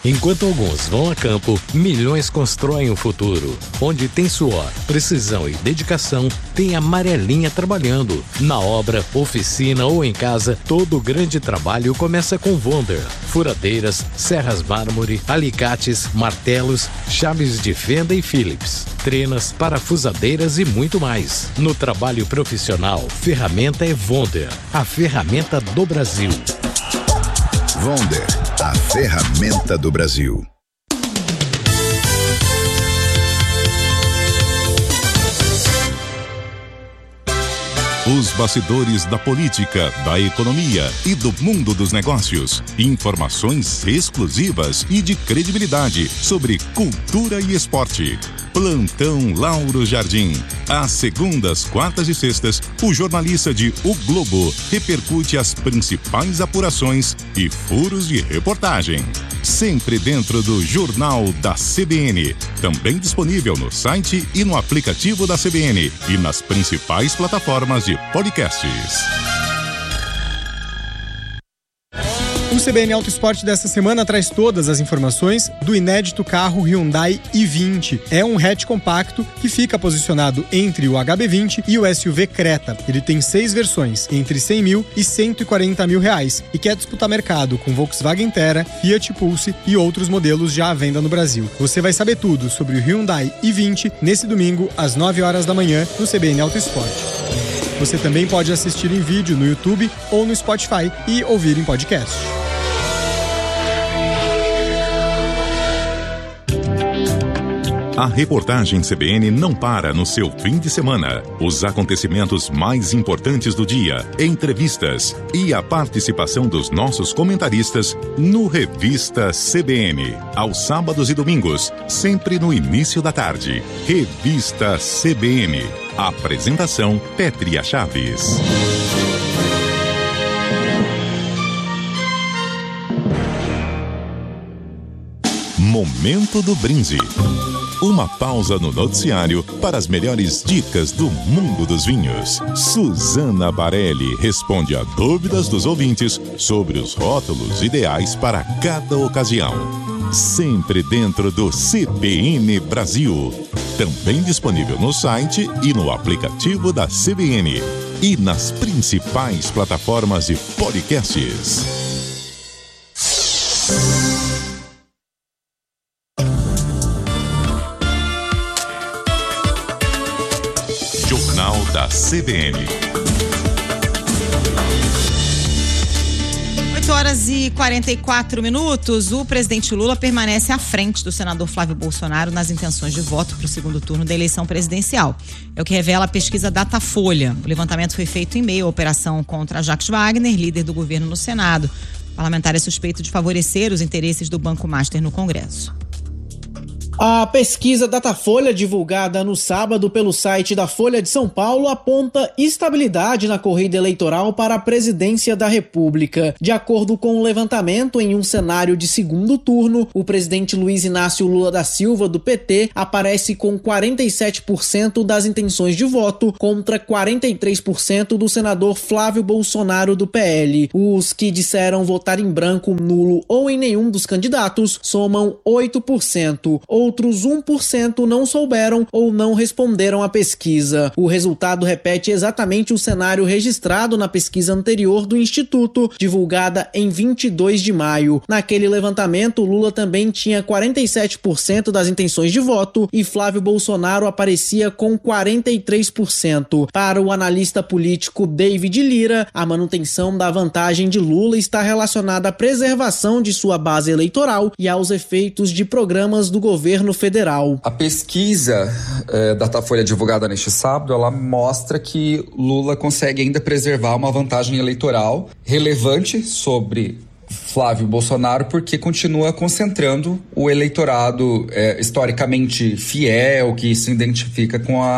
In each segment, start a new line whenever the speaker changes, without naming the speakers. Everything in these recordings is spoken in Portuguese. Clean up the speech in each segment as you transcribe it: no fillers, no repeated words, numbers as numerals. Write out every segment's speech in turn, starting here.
Enquanto alguns vão a campo, milhões constroem o futuro. Onde tem suor, precisão e dedicação, tem a Amarelinha trabalhando. Na obra, oficina ou em casa, todo grande trabalho começa com Wonder. Furadeiras, serras mármore, alicates, martelos, chaves de fenda e Phillips, trenas, parafusadeiras e muito mais. No trabalho profissional, ferramenta é Wonder, a ferramenta do Brasil.
Wonder, a ferramenta do Brasil.
Os bastidores da política, da economia e do mundo dos negócios. Informações exclusivas e de credibilidade sobre cultura e esporte. Plantão Lauro Jardim. Às segundas, quartas e sextas, o jornalista de O Globo repercute as principais apurações e furos de reportagem. Sempre dentro do Jornal da CBN. Também disponível no site e no aplicativo da CBN e nas principais plataformas de podcasts.
O CBN Auto Esporte dessa semana traz todas as informações do inédito carro Hyundai i20. É um hatch compacto que fica posicionado entre o HB20 e o SUV Creta. Ele tem 6 versões, entre 100 mil e 140 mil reais, e quer disputar mercado com Volkswagen Terra, Fiat Pulse e outros modelos já à venda no Brasil. Você vai saber tudo sobre o Hyundai i20 nesse domingo, às 9 horas da manhã, no CBN Auto Esporte. Você também pode assistir em vídeo no YouTube ou no Spotify e ouvir em podcast.
A reportagem CBN não para no seu fim de semana. Os acontecimentos mais importantes do dia, entrevistas e a participação dos nossos comentaristas no Revista CBN. Aos sábados e domingos, sempre no início da tarde. Revista CBN. Apresentação Pétria Chaves. Momento do Brinde. Uma pausa no noticiário para as melhores dicas do mundo dos vinhos. Suzana Barelli responde a dúvidas dos ouvintes sobre os rótulos ideais para cada ocasião. Sempre dentro do CBN Brasil. Também disponível no site e no aplicativo da CBN. E nas principais plataformas de podcasts. Jornal da CBN.
8 horas e 44 minutos. O presidente Lula permanece à frente do senador Flávio Bolsonaro nas intenções de voto para o segundo turno da eleição presidencial. É o que revela a pesquisa Datafolha. O levantamento foi feito em meio à operação contra Jacques Wagner, líder do governo no Senado. O parlamentar é suspeito de favorecer os interesses do Banco Master no Congresso.
A pesquisa Datafolha, divulgada no sábado pelo site da Folha de São Paulo, aponta estabilidade na corrida eleitoral para a presidência da República. De acordo com o levantamento, em um cenário de segundo turno, o presidente Luiz Inácio Lula da Silva, do PT, aparece com 47% das intenções de voto contra 43% do senador Flávio Bolsonaro, do PL. Os que disseram votar em branco, nulo ou em nenhum dos candidatos somam 8%. Outros 1% não souberam ou não responderam à pesquisa. O resultado repete exatamente o cenário registrado na pesquisa anterior do Instituto, divulgada em 22 de maio. Naquele levantamento, Lula também tinha 47% das intenções de voto e Flávio Bolsonaro aparecia com 43%. Para o analista político David Lira, a manutenção da vantagem de Lula está relacionada à preservação de sua base eleitoral e aos efeitos de programas do governo federal.
A pesquisa Datafolha divulgada neste sábado, ela mostra que Lula consegue ainda preservar uma vantagem eleitoral relevante sobre Flávio Bolsonaro, porque continua concentrando o eleitorado historicamente fiel, que se identifica com a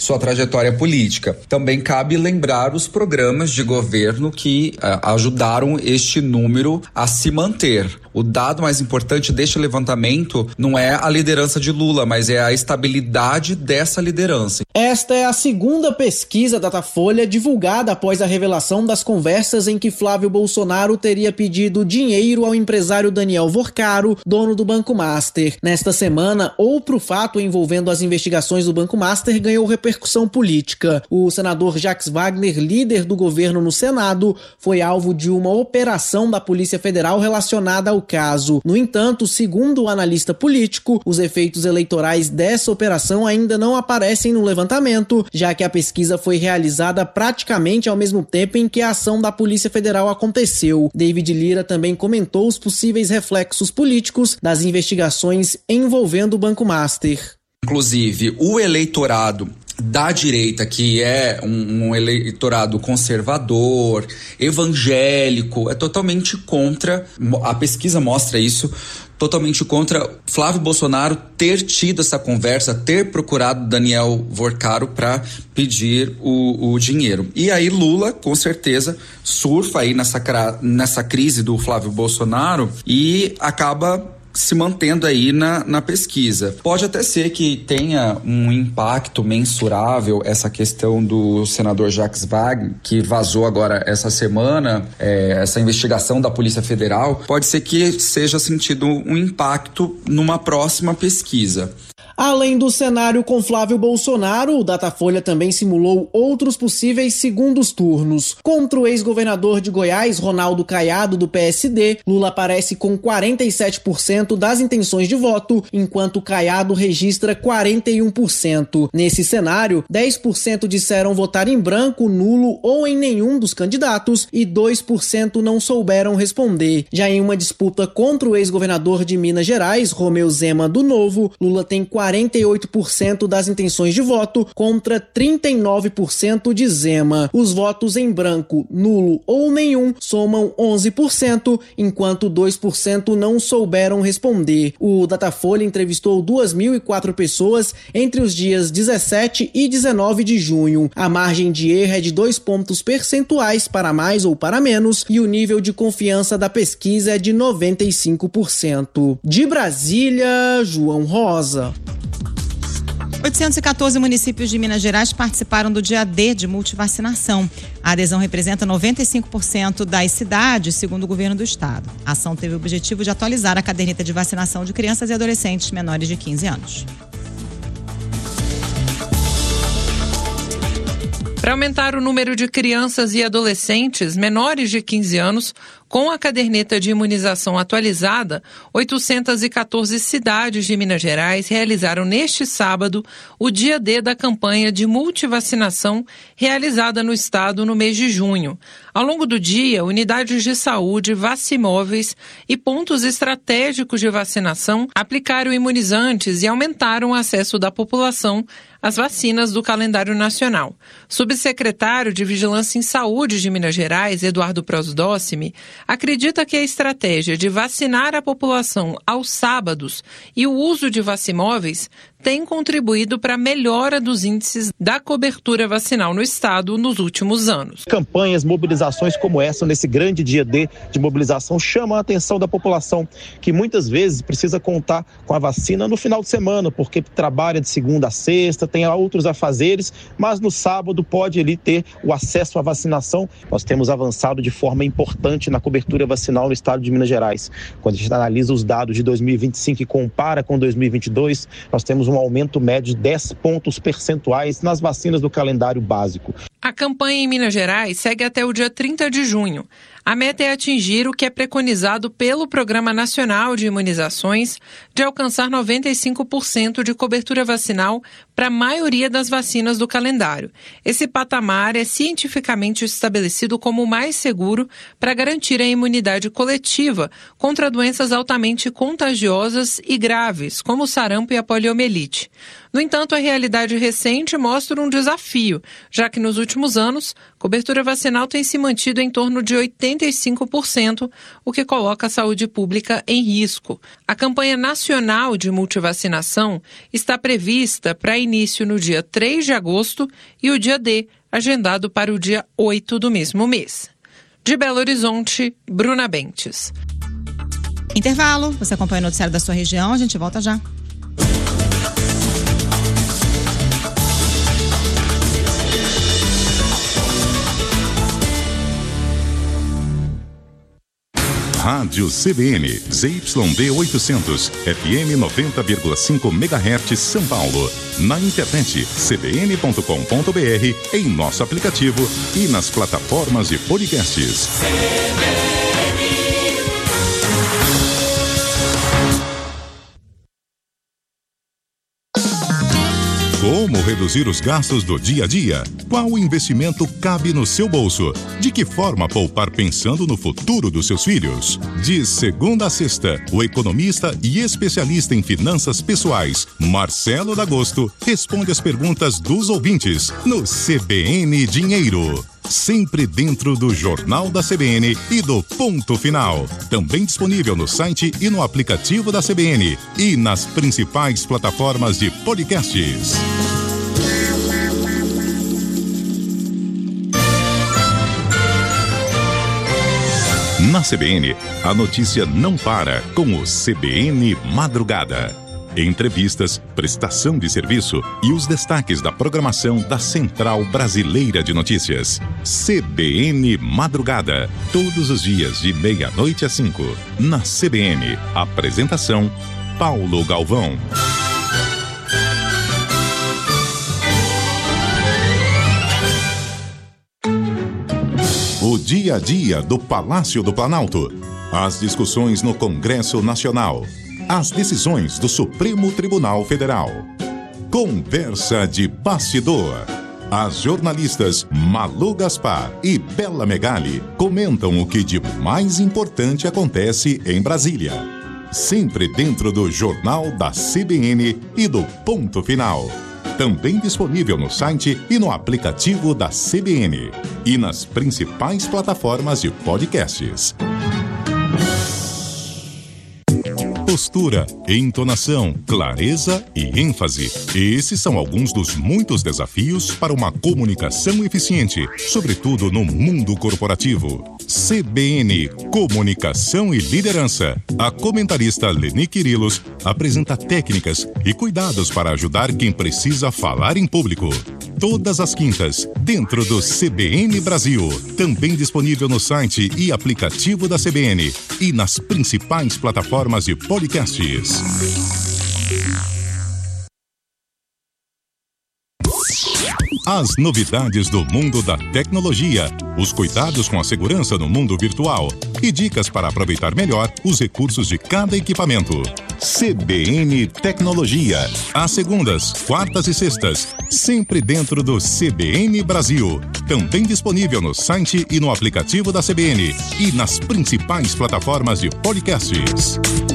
sua trajetória política. Também cabe lembrar os programas de governo que ajudaram este número a se manter. O dado mais importante deste levantamento não é a liderança de Lula, mas é a estabilidade dessa liderança.
Esta é a segunda pesquisa Datafolha divulgada após a revelação das conversas em que Flávio Bolsonaro teria pedido dinheiro ao empresário Daniel Vorcaro, dono do Banco Master. Nesta semana, outro fato envolvendo as investigações do Banco Master ganhou repercussão política. O senador Jacques Wagner, líder do governo no Senado, foi alvo de uma operação da Polícia Federal relacionada ao caso. No entanto, segundo o analista político, os efeitos eleitorais dessa operação ainda não aparecem no levantamento, já que a pesquisa foi realizada praticamente ao mesmo tempo em que a ação da Polícia Federal aconteceu. David Lira também comentou os possíveis reflexos políticos das investigações envolvendo o Banco Master.
Inclusive, o eleitorado da direita, que é um eleitorado conservador, evangélico, é totalmente contra, a pesquisa mostra isso, totalmente contra Flávio Bolsonaro ter tido essa conversa, ter procurado Daniel Vorcaro para pedir o dinheiro. E aí Lula, com certeza, surfa aí nessa crise do Flávio Bolsonaro e acaba se mantendo aí na pesquisa. Pode até ser que tenha um impacto mensurável essa questão do senador Jacques Wagner, que vazou agora essa semana, essa investigação da Polícia Federal, pode ser que seja sentido um impacto numa próxima pesquisa.
Além do cenário com Flávio Bolsonaro, o Datafolha também simulou outros possíveis segundos turnos. Contra o ex-governador de Goiás, Ronaldo Caiado, do PSD, Lula aparece com 47% das intenções de voto, enquanto Caiado registra 41%. Nesse cenário, 10% disseram votar em branco, nulo ou em nenhum dos candidatos e 2% não souberam responder. Já em uma disputa contra o ex-governador de Minas Gerais, Romeu Zema, do Novo, Lula tem 48% das intenções de voto contra 39% de Zema. Os votos em branco, nulo ou nenhum somam 11%, enquanto 2% não souberam responder. O Datafolha entrevistou 2.004 pessoas entre os dias 17 e 19 de junho. A margem de erro é de 2 pontos percentuais para mais ou para menos e o nível de confiança da pesquisa é de 95%. De Brasília, João Rosa.
814 municípios de Minas Gerais participaram do dia D de multivacinação. A adesão representa 95% das cidades, segundo o governo do estado. A ação teve o objetivo de atualizar a caderneta de vacinação de crianças e adolescentes menores de 15 anos.
Para aumentar o número de crianças e adolescentes menores de 15 anos, com a caderneta de imunização atualizada, 814 cidades de Minas Gerais realizaram neste sábado o dia D da campanha de multivacinação realizada no estado no mês de junho. Ao longo do dia, unidades de saúde, vacimóveis e pontos estratégicos de vacinação aplicaram imunizantes e aumentaram o acesso da população às vacinas do calendário nacional. Subsecretário de Vigilância em Saúde de Minas Gerais, Eduardo Prosdócimi, acredita que a estratégia de vacinar a população aos sábados e o uso de vacimóveis tem contribuído para a melhora dos índices da cobertura vacinal no estado nos últimos anos.
Campanhas, mobilizações como essa, nesse grande dia D de mobilização, chamam a atenção da população, que muitas vezes precisa contar com a vacina no final de semana, porque trabalha de segunda a sexta, tem outros afazeres, mas no sábado pode ali ter o acesso à vacinação. Nós temos avançado de forma importante na cobertura vacinal no estado de Minas Gerais. Quando a gente analisa os dados de 2025 e compara com 2022, nós temos um aumento médio de 10 pontos percentuais nas vacinas do calendário básico.
A campanha em Minas Gerais segue até o dia 30 de junho. A meta é atingir o que é preconizado pelo Programa Nacional de Imunizações de alcançar 95% de cobertura vacinal para a maioria das vacinas do calendário. Esse patamar é cientificamente estabelecido como o mais seguro para garantir a imunidade coletiva contra doenças altamente contagiosas e graves, como o sarampo e a poliomielite. No entanto, a realidade recente mostra um desafio, já que nos últimos últimos anos, a cobertura vacinal tem se mantido em torno de 85%, o que coloca a saúde pública em risco. A campanha nacional de multivacinação está prevista para início no dia 3 de agosto e o dia D, agendado para o dia 8 do mesmo mês. De Belo Horizonte, Bruna Bentes.
Intervalo, você acompanha o noticiário da sua região, a gente volta já.
Rádio CBN, ZYD 800, FM 90,5 MHz São Paulo. Na internet, cbn.com.br, em nosso aplicativo e nas plataformas de podcasts. Como reduzir os gastos do dia a dia? Qual investimento cabe no seu bolso? De que forma poupar pensando no futuro dos seus filhos? De segunda a sexta, o economista e especialista em finanças pessoais, Marcelo D'Agosto, responde as perguntas dos ouvintes no CBN Dinheiro. Sempre dentro do Jornal da CBN e do Ponto Final. Também disponível no site e no aplicativo da CBN e nas principais plataformas de podcasts. Na CBN, a notícia não para com o CBN Madrugada. Entrevistas, prestação de serviço e os destaques da programação da Central Brasileira de Notícias. CBN Madrugada. Todos os dias de 00:30 às 5. Na CBN. Apresentação: Paulo Galvão. O dia a dia do Palácio do Planalto. As discussões no Congresso Nacional. As decisões do Supremo Tribunal Federal. Conversa de bastidor. As jornalistas Malu Gaspar e Bela Megali comentam o que de mais importante acontece em Brasília. Sempre dentro do Jornal da CBN e do Ponto Final. Também disponível no site e no aplicativo da CBN. E nas principais plataformas de podcasts. Postura, entonação, clareza e ênfase. Esses são alguns dos muitos desafios para uma comunicação eficiente, sobretudo no mundo corporativo. CBN, Comunicação e Liderança. A comentarista Leni Quirilos apresenta técnicas e cuidados para ajudar quem precisa falar em público. Todas as quintas, dentro do CBN Brasil. Também disponível no site e aplicativo da CBN e nas principais plataformas de podcasts. As novidades do mundo da tecnologia, os cuidados com a segurança no mundo virtual e dicas para aproveitar melhor os recursos de cada equipamento. CBN Tecnologia, às segundas, quartas e sextas, sempre dentro do CBN Brasil. Também disponível no site e no aplicativo da CBN e nas principais plataformas de podcasts.